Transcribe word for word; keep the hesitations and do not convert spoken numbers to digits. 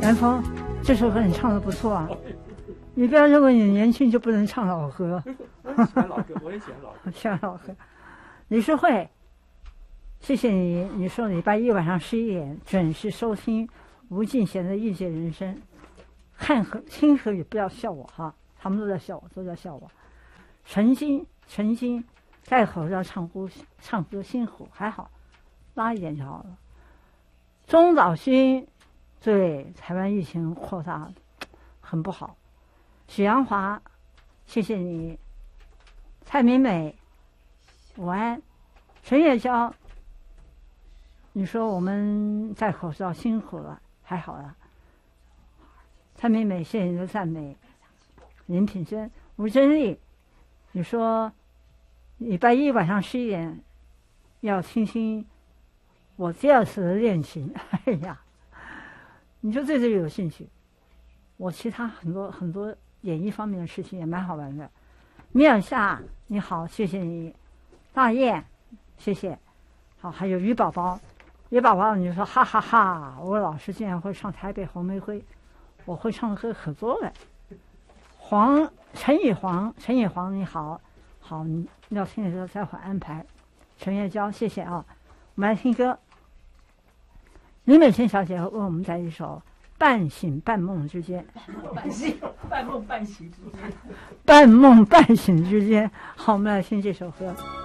南风，这首歌你唱的不错啊，你不要认为你年轻就不能唱老歌。 我喜欢老歌，我也喜欢老歌。 喜欢老歌。李淑慧，谢谢你，你说礼拜一晚上十一点准时收听吴敬贤的《异界人生》。汉和清河也不要笑我哈，他们都在笑我，都在笑我。陈金，陈金，戴口罩唱歌唱歌辛苦，还好，拉一点就好了。中岛勋，对台湾疫情扩大很不好。许阳华，谢谢你。蔡明美，午安。陈月娇，你说我们戴口罩辛苦了，还好了。蔡明美，谢谢你的赞美。林品珍，吴真丽，你说礼拜一晚上十一点要听听我第二次的恋情。哎呀，你就对这个有兴趣，我其他很多很多演艺方面的事情也蛮好玩的。米尔夏，你好，谢谢你。大雁，谢谢。好，还有于宝宝，于宝宝，你说哈哈哈，我老师竟然会唱《台北红玫瑰》，我会唱的歌可多了。黄陈宇煌，陈宇煌你好，好，你要听的时候待会安排。陈月娇，谢谢啊。我们来听歌。李美萱小姐为我们带一首《半醒半梦之间》。 半醒半梦半醒之间。 半梦半醒之间。好，我们来听这首歌。